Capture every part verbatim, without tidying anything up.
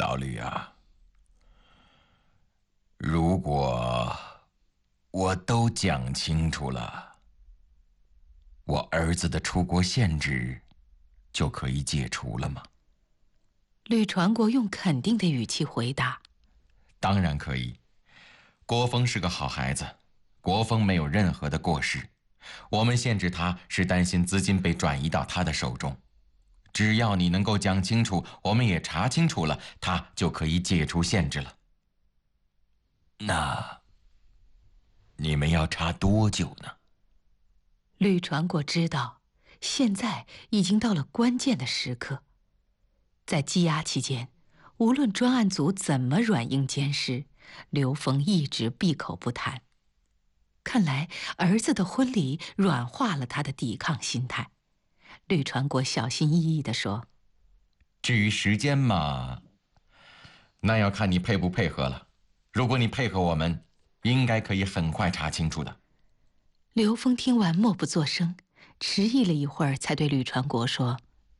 老吕啊，如果我都讲清楚了，我儿子的出国限制就可以解除了吗？ 吕传国用肯定的语气回答： 当然可以。国风是个好孩子，国风没有任何的过失。我们限制他是担心资金被转移到他的手中。只要你能够讲清楚，我们也查清楚了，他就可以解除限制了。那你们要查多久呢？ 吕传国知道，现在已经到了关键的时刻。在羁押期间，无论专案组怎么软硬兼施，刘峰一直闭口不谈。看来儿子的婚礼软化了他的抵抗心态。吕传国小心翼翼地说： 至于时间嘛，那要看你配不配合了。如果你配合我们，应该可以很快查清楚的。 刘峰听完默不作声，迟疑了一会儿，才对吕传国说：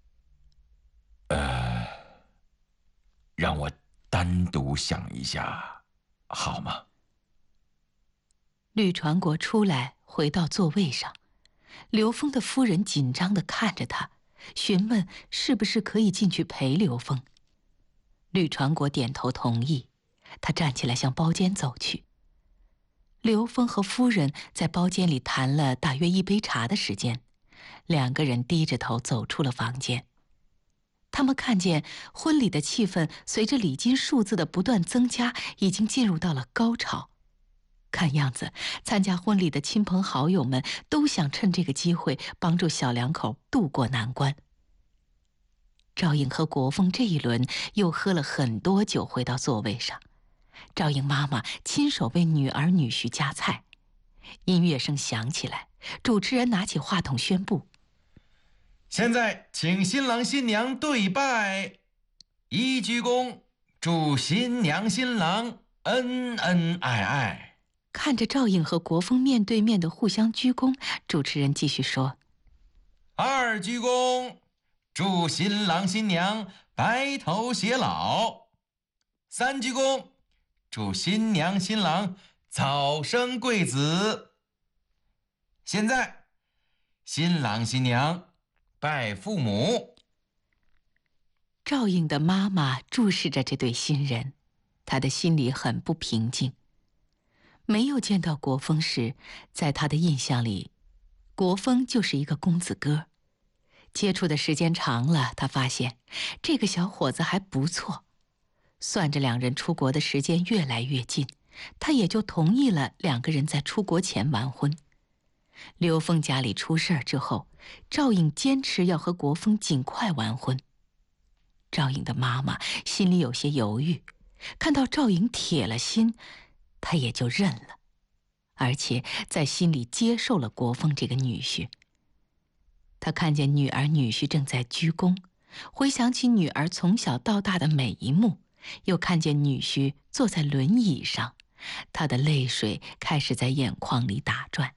呃，让我单独想一下，好吗？ 吕传国出来，回到座位上。刘峰的夫人紧张地看着他，询问是不是可以进去陪刘峰。吕传国点头同意，他站起来向包间走去。刘峰和夫人在包间里谈了大约一杯茶的时间，两个人低着头走出了房间。他们看见婚礼的气氛随着礼金数字的不断增加，已经进入到了高潮。看样子，参加婚礼的亲朋好友们都想趁这个机会帮助小两口渡过难关。赵颖和国风这一轮又喝了很多酒，回到座位上。赵颖妈妈亲手为女儿女婿夹菜。音乐声响起来，主持人拿起话筒宣布： 现在请新郎新娘对拜，一鞠躬，祝新娘新郎恩恩爱爱。 看着赵颖和国风面对面的互相鞠躬，主持人继续说： 二鞠躬，祝新郎新娘白头偕老。三鞠躬，祝新娘新郎早生贵子。现在，新郎新娘拜父母。 赵颖的妈妈注视着这对新人，她的心里很不平静。没有见到国风时，在她的印象里，国风就是一个公子哥。接触的时间长了，她发现这个小伙子还不错。算着两人出国的时间越来越近，她也就同意了两个人在出国前完婚。刘峰家里出事儿之后，赵颖坚持要和国风尽快完婚。赵颖的妈妈心里有些犹豫，看到赵颖铁了心，她也就认了，而且在心里接受了国风这个女婿。她看见女儿女婿正在鞠躬，回想起女儿从小到大的每一幕，又看见女婿坐在轮椅上，她的泪水开始在眼眶里打转。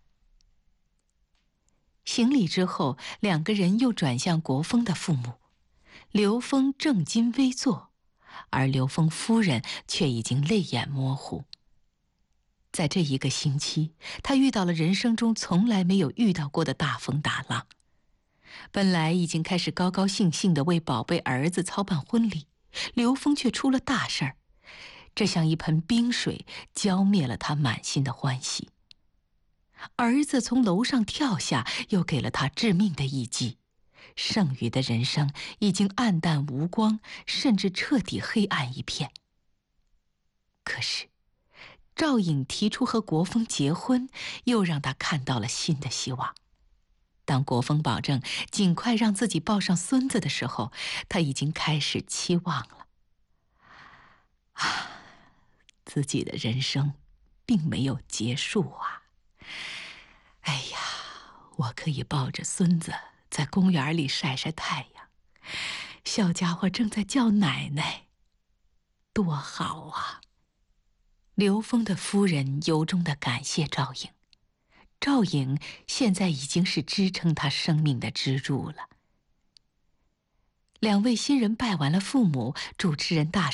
行礼之后，两个人又转向国风的父母。刘峰正襟危坐，而刘峰夫人却已经泪眼模糊。在这一个星期，他遇到了人生中从来没有遇到过的大风大浪。本来已经开始高高兴兴地为宝贝儿子操办婚礼，刘峰却出了大事儿，这像一盆冰水浇灭了他满心的欢喜。儿子从楼上跳下，又给了他致命的一击，剩余的人生已经暗淡无光，甚至彻底黑暗一片。可是赵颖提出和国风结婚，又让他看到了新的希望。当国风保证尽快让自己抱上孙子的时候，他已经开始期望了。啊，自己的人生并没有结束啊！哎呀，我可以抱着孙子在公园里晒晒太阳，小家伙正在叫奶奶，多好啊！刘峰的夫人由衷地感谢赵颖。赵颖现在已经是支撑他生命的支柱了。两位新人拜完了父母，主持人大